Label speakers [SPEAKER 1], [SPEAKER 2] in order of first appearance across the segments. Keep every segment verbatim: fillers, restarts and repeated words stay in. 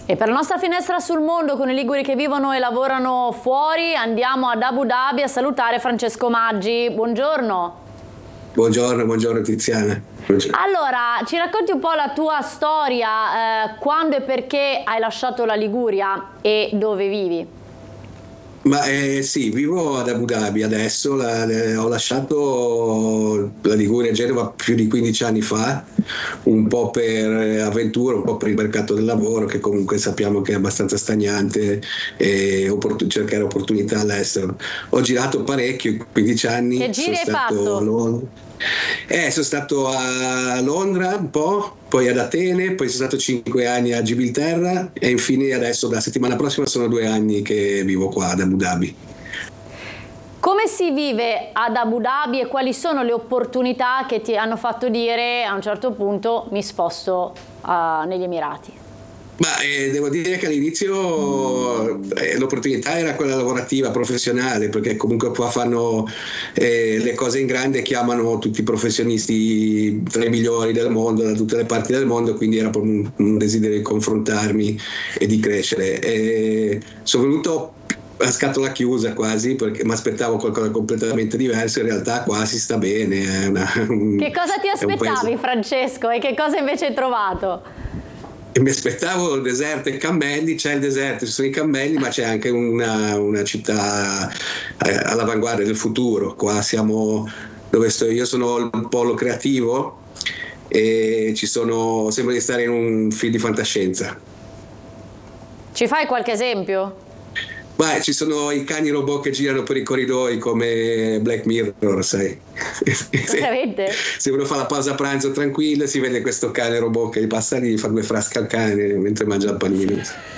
[SPEAKER 1] E per la nostra finestra sul mondo, con i liguri che vivono e lavorano fuori, andiamo ad Abu Dhabi a salutare Francesco Maggi. Buongiorno.
[SPEAKER 2] Buongiorno, buongiorno Tiziana. Buongiorno.
[SPEAKER 1] Allora, ci racconti un po' la tua storia, eh, quando e perché hai lasciato la Liguria e dove vivi?
[SPEAKER 2] Ma eh, sì, vivo ad Abu Dhabi adesso, la, le- ho lasciato la Liguria e Genova più di quindici anni fa, un po' per avventura, un po' per il mercato del lavoro, che comunque sappiamo che è abbastanza stagnante, e opportun- cercare opportunità all'estero. Ho girato parecchio in quindici anni.
[SPEAKER 1] Che giri
[SPEAKER 2] sono
[SPEAKER 1] hai
[SPEAKER 2] stato
[SPEAKER 1] fatto?
[SPEAKER 2] a Londra. Eh, sono stato a Londra un po', poi ad Atene, poi sono stato cinque anni a Gibilterra e infine adesso da settimana prossima sono due anni che vivo qua ad Abu Dhabi.
[SPEAKER 1] Come si vive ad Abu Dhabi e quali sono le opportunità che ti hanno fatto dire a un certo punto mi sposto uh, negli Emirati?
[SPEAKER 2] Ma eh, devo dire che all'inizio eh, l'opportunità era quella lavorativa, professionale, perché comunque qua fanno eh, le cose in grande, chiamano tutti i professionisti tra i migliori del mondo, da tutte le parti del mondo, quindi era proprio un, un desiderio di confrontarmi e di crescere. E sono venuto a scatola chiusa quasi, perché mi aspettavo qualcosa di completamente diverso, in realtà qua si sta bene. È una, un,
[SPEAKER 1] Che cosa ti aspettavi, Francesco, e che cosa invece hai trovato?
[SPEAKER 2] E mi aspettavo il deserto e i cammelli. C'è il deserto, ci sono i cammelli, ma c'è anche una, una città eh, all'avanguardia del futuro. Qua siamo dove sto io, sono il polo creativo e ci sono, sembra di stare in un film di fantascienza.
[SPEAKER 1] Ci fai qualche esempio?
[SPEAKER 2] Beh, ci sono i cani robot che girano per i corridoi come Black Mirror, sai.
[SPEAKER 1] Veramente?
[SPEAKER 2] Se uno fa la pausa pranzo tranquillo, si vede questo cane robot che gli passa lì, fa due frasche al cane mentre mangia il panino.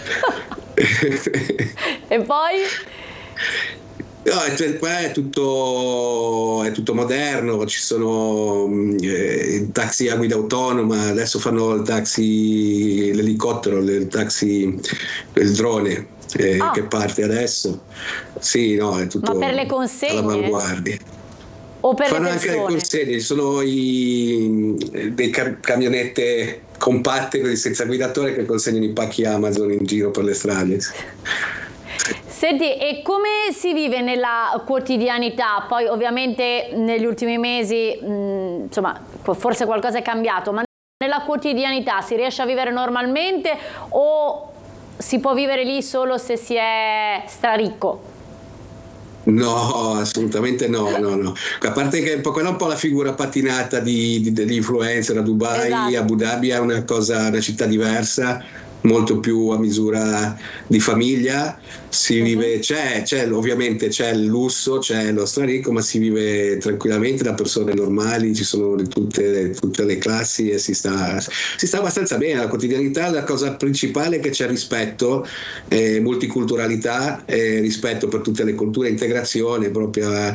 [SPEAKER 1] E poi?
[SPEAKER 2] No, cioè, qua è tutto, è tutto moderno, ci sono eh, taxi a guida autonoma, adesso fanno il taxi, l'elicottero, il taxi, il drone. Eh,
[SPEAKER 1] Ah.
[SPEAKER 2] che parte adesso. Sì, no, è tutto
[SPEAKER 1] Ma per le consegne?
[SPEAKER 2] all'avanguardia.
[SPEAKER 1] O per
[SPEAKER 2] Fanno
[SPEAKER 1] le
[SPEAKER 2] anche le
[SPEAKER 1] persone?
[SPEAKER 2] consegne, ci sono i, dei cam- camionette compatte così senza guidatore che consegnano i pacchi Amazon in giro per le strade.
[SPEAKER 1] Senti, e come si vive nella quotidianità? Poi ovviamente negli ultimi mesi, mh, insomma, forse qualcosa è cambiato, ma nella quotidianità si riesce a vivere normalmente o si può vivere lì solo se si è straricco?
[SPEAKER 2] No, assolutamente no, no, no. A parte che quella è un po' la figura patinata di, di, degli influencer a Dubai.
[SPEAKER 1] Esatto.
[SPEAKER 2] Abu Dhabi è una cosa, una città diversa, molto più a misura di famiglia. Si vive, c'è, c'è ovviamente c'è il lusso, c'è lo straricco, ma si vive tranquillamente da persone normali, ci sono di tutte, tutte le classi e si sta, si sta abbastanza bene. La quotidianità, la cosa principale è che c'è rispetto, eh, multiculturalità, eh, rispetto per tutte le culture, integrazione proprio,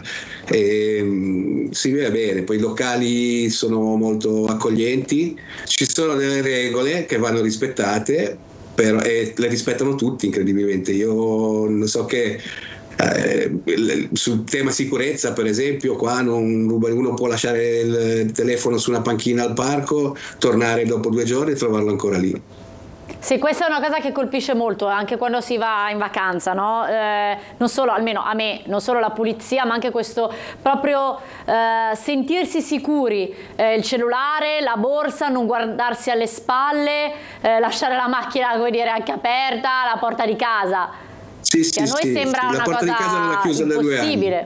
[SPEAKER 2] eh, si vive bene. Poi i locali sono molto accoglienti, ci sono delle regole che vanno rispettate. Però, e le rispettano tutti incredibilmente. Io non so che eh, sul tema sicurezza, per esempio, qua non, uno può lasciare il telefono su una panchina al parco, tornare dopo due giorni e trovarlo ancora lì.
[SPEAKER 1] Sì, questa è una cosa che colpisce molto anche quando si va in vacanza, no? Eh, non solo, almeno a me, non solo la pulizia, ma anche questo proprio eh, sentirsi sicuri, eh, il cellulare, la borsa, non guardarsi alle spalle, eh, lasciare la macchina, come dire, anche aperta, la porta di casa.
[SPEAKER 2] Sì, sì,
[SPEAKER 1] che a noi
[SPEAKER 2] sì,
[SPEAKER 1] sembra
[SPEAKER 2] sì. La
[SPEAKER 1] una
[SPEAKER 2] porta
[SPEAKER 1] cosa
[SPEAKER 2] di casa non l'ha chiusa da due anni.
[SPEAKER 1] impossibile.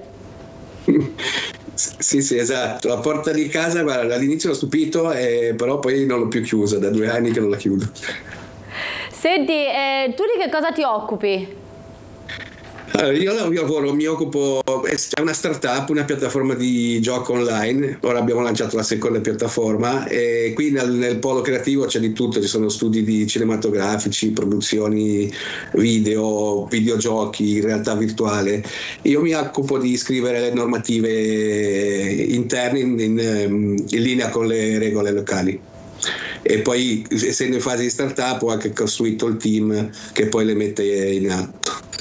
[SPEAKER 2] Sì, sì, esatto. La porta di casa, guarda, all'inizio l'ho stupito, eh, però poi non l'ho più chiusa, da due anni che non la chiudo.
[SPEAKER 1] Senti, eh, tu di che cosa ti occupi?
[SPEAKER 2] Allora, io lavoro, mi occupo, è una startup, una piattaforma di gioco online. Ora abbiamo lanciato la seconda piattaforma e qui nel, nel polo creativo c'è di tutto, ci sono studi di cinematografici, produzioni video, videogiochi, realtà virtuale. Io mi occupo di scrivere le normative interne in, in, in linea con le regole locali. E poi, essendo in fase di startup, ho anche costruito il team che poi le mette in atto.